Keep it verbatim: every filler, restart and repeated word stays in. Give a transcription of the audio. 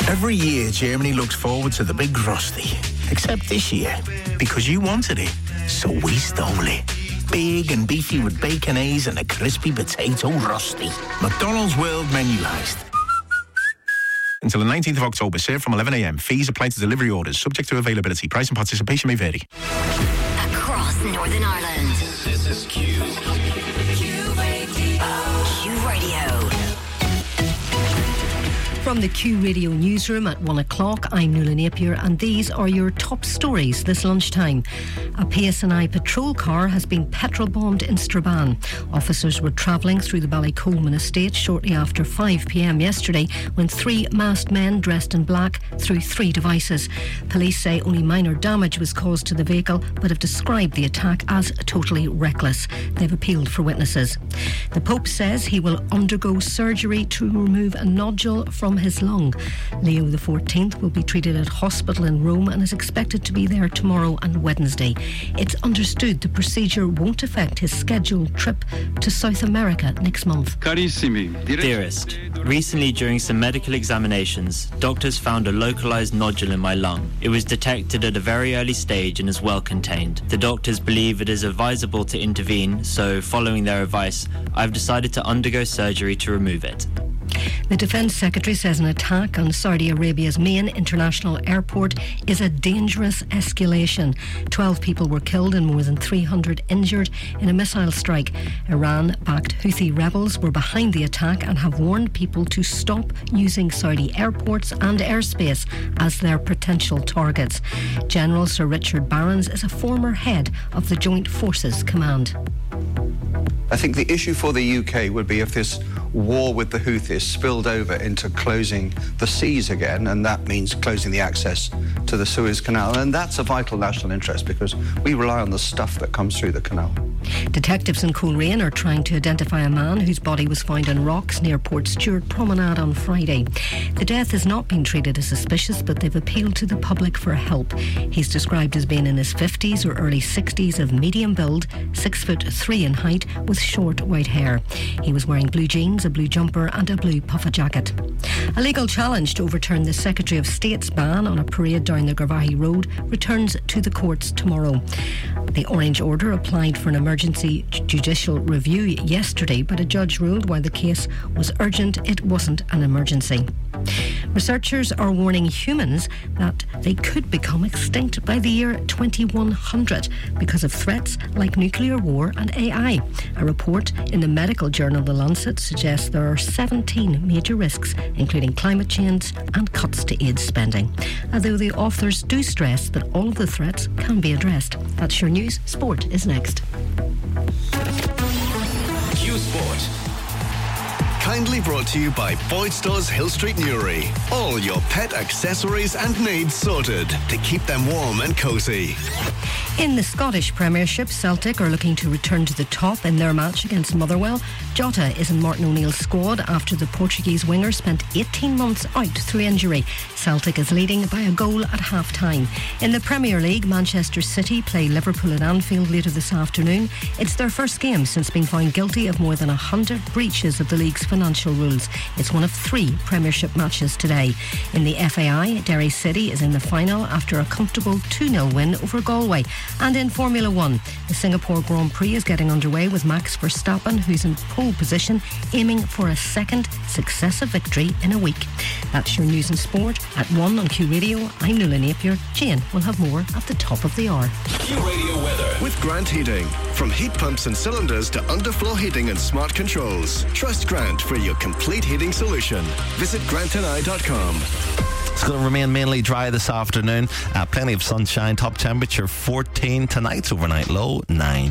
Every year, Germany looks forward to the big Frosty. Except this year, because you wanted it, so we stole it. Big and beefy with bacon A's and a crispy potato Rusty. McDonald's World Menuised. Until the nineteenth of October, served from eleven a.m. Fees apply to delivery orders, subject to availability. Price and participation may vary. Across Northern Ireland. This is Q. Q Radio. Q Radio. From the Q Radio newsroom at one o'clock, I'm Nuala Napier, and these are your top stories this lunchtime. A P S N I patrol car has been petrol bombed in Strabane. Officers were travelling through the Ballycoleman estate shortly after five p.m. yesterday when three masked men dressed in black threw three devices. Police say only minor damage was caused to the vehicle, but have described the attack as totally reckless. They've appealed for witnesses. The Pope says he will undergo surgery to remove a nodule from his lung. Leo the fourteenth will be treated at hospital in Rome and is expected to be there tomorrow and Wednesday. It's understood the procedure won't affect his scheduled trip to South America next month. Carissimi. Dearest, recently during some medical examinations, doctors found a localized nodule in my lung. It was detected at a very early stage and is well contained. The doctors believe it is advisable to intervene, so following their advice, I've decided to undergo surgery to remove it. The Defence Secretary says an attack on Saudi Arabia's main international airport is a dangerous escalation. Twelve people were killed and more than three hundred injured in a missile strike. Iran-backed Houthi rebels were behind the attack and have warned people to stop using Saudi airports and airspace as their potential targets. General Sir Richard Barrons is a former head of the Joint Forces Command. I think the issue for the U K would be if this war with the Houthis spilled over into closing the seas again, and that means closing the access to the Suez Canal. And that's a vital national interest because we rely on the stuff that comes through the canal. Detectives in Coleraine are trying to identify a man whose body was found on rocks near Port Stewart Promenade on Friday. The death has not been treated as suspicious, but they've appealed to the public for help. He's described as being in his fifties or early sixties, of medium build, six foot three in height, with short white hair. He was wearing blue jeans, a blue jumper and a blue puffer jacket. A legal challenge to overturn the Secretary of State's ban on a parade down the Garvaghey Road returns to the courts tomorrow. The Orange Order applied for an emergency judicial review yesterday, but a judge ruled while the case was urgent, it wasn't an emergency. Researchers are warning humans that they could become extinct by the year twenty-one hundred because of threats like nuclear war and A I. A report in the medical journal The Lancet suggests there are seventeen major risks, including climate change and cuts to aid spending. Although the authors do stress that all of the threats can be addressed. That's your news. Sport is next. Q Sport. Kindly brought to you by Boyd Stores Hill Street Newry. All your pet accessories and needs sorted to keep them warm and cosy. In the Scottish Premiership, Celtic are looking to return to the top in their match against Motherwell. Jota is in Martin O'Neill's squad after the Portuguese winger spent eighteen months out through injury. Celtic is leading by a goal at half-time. In the Premier League, Manchester City play Liverpool at Anfield later this afternoon. It's their first game since being found guilty of more than one hundred breaches of the league's financial rules. It's one of three Premiership matches today. In the F A I, Derry City is in the final after a comfortable two nil win over Galway. And in Formula One, the Singapore Grand Prix is getting underway with Max Verstappen, who's in pole position, aiming for a second successive victory in a week. That's your news and sport at one on Q Radio. I'm Nuala Napier. Jane will have more at the top of the hour. Q Radio weather with Grant Heating. From heat pumps and cylinders to underfloor heating and smart controls, trust Grant for your complete heating solution. Visit grant and i dot com. It's going to remain mainly dry this afternoon. Uh, plenty of sunshine. Top temperature fourteen. Tonight's overnight low nine.